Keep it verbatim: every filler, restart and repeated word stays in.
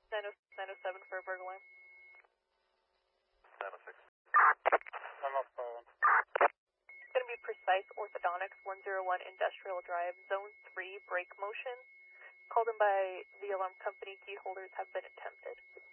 nine oh seven for a burgle alarm. nine oh six. nine oh seven. It's going to be Precise Orthodontics, one oh one Industrial Drive, Zone three, brake motion. Called in by the alarm company, key holders have been attempted.